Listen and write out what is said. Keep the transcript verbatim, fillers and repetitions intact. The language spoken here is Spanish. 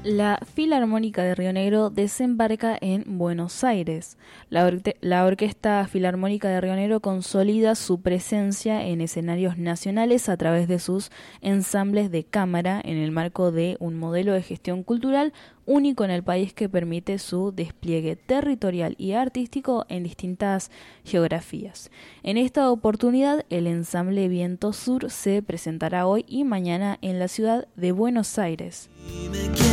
La Filarmónica de Río Negro desembarca en Buenos Aires. La, orque- la Orquesta Filarmónica de Río Negro consolida su presencia en escenarios nacionales a través de sus ensambles de cámara en el marco de un modelo de gestión cultural único en el país que permite su despliegue territorial y artístico en distintas geografías. En esta oportunidad, el ensamble Viento Sur se presentará hoy y mañana en la ciudad de Buenos Aires.